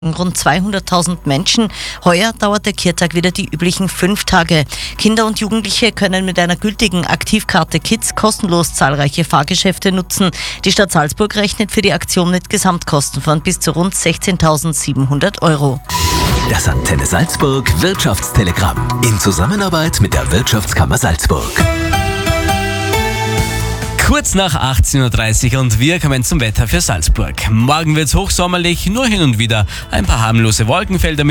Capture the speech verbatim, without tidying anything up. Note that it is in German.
Rund zweihunderttausend Menschen. Heuer dauert der Kirtag wieder die üblichen fünf Tage. Kinder und Jugendliche können mit einer gültigen Aktivkarte Kids kostenlos zahlreiche Fahrgeschäfte nutzen. Die Stadt Salzburg rechnet für die Aktion mit Gesamtkosten von bis zu rund sechzehntausendsiebenhundert Euro. Das Antenne Salzburg Wirtschaftstelegramm in Zusammenarbeit mit der Wirtschaftskammer Salzburg. Kurz nach achtzehn Uhr dreißig und wir kommen zum Wetter für Salzburg. Morgen wird's hochsommerlich, nur hin und wieder ein paar harmlose Wolkenfelder